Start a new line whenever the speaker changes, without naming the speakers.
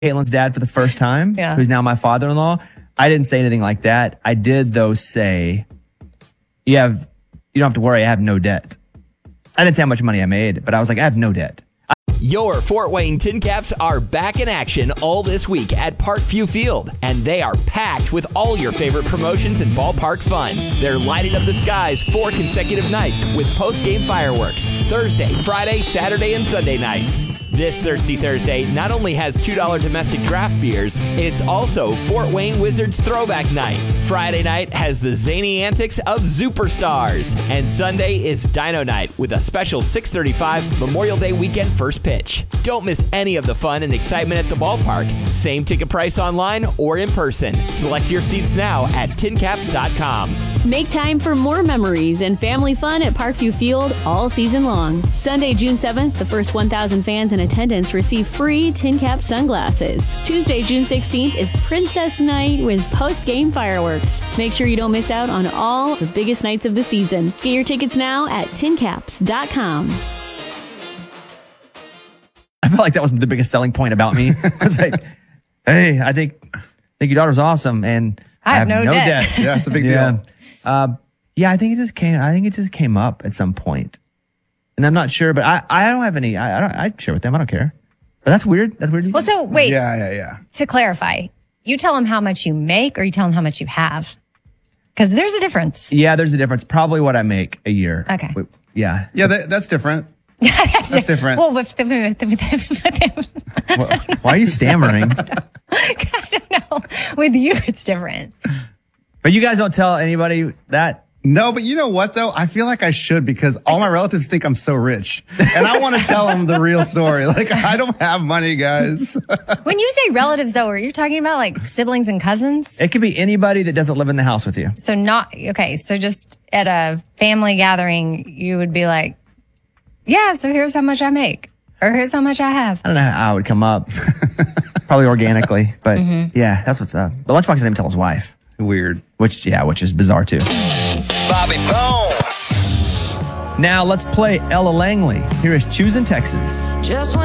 Caitlin's dad for the first time,
Yeah.
who's now my father-in-law. I didn't say anything like that. I did, though, say, you don't have to worry, I have no debt. I didn't say how much money I made, but I was like, I have no debt.
Your Fort Wayne Tin Caps are back in action all this week at Parkview Field, and they are packed with all your favorite promotions and ballpark fun. They're lighting up the skies 4 consecutive nights with post-game fireworks, Thursday, Friday, Saturday, and Sunday nights. This Thirsty Thursday not only has $2 domestic draft beers, it's also Fort Wayne Wizards Throwback Night. Friday night has the zany antics of Superstars. And Sunday is Dino Night with a special 6:35 Memorial Day weekend first pitch. Don't miss any of the fun and excitement at the ballpark. Same ticket price online or in person. Select your seats now at tincaps.com.
Make time for more memories and family fun at Parkview Field all season long. Sunday, June 7th, the first 1,000 fans in attendance receive free Tin Cap sunglasses. Tuesday, June 16th is Princess Night with post-game fireworks. Make sure you don't miss out on all the biggest nights of the season. Get your tickets now at tincaps.com.
I felt like that was the biggest selling point about me. I was like, hey, I think your daughter's awesome, and
I have no debt.
Yeah, it's a big deal.
I think it just came up at some point. And I'm not sure, but I don't have any. I share with them. I don't care. But that's weird. That's weird.
Well, so wait.
Yeah.
To clarify, you tell them how much you make, or you tell them how much you have? Because there's a difference.
Yeah, there's a difference. Probably what I make a year.
Okay.
Yeah.
Yeah, that's different. That's different.
Well,
Why are you stammering?
I don't know. With you, it's different.
But you guys don't tell anybody that?
No, but you know what, though? I feel like I should, because all my relatives think I'm so rich. And I want to tell them the real story. Like, I don't have money, guys.
When you say relatives, though, are you talking about like siblings and cousins?
It could be anybody that doesn't live in the house with you.
So so just at a family gathering, you would be like, yeah, so here's how much I make, or here's how much I have.
I don't know how it would come up. Probably organically. But yeah, that's what's up. But Lunchbox didn't even tell his wife.
Weird.
Which is bizarre, too.
Bobby Bones.
Now let's play Ella Langley. Here is Choosing Texas.
Just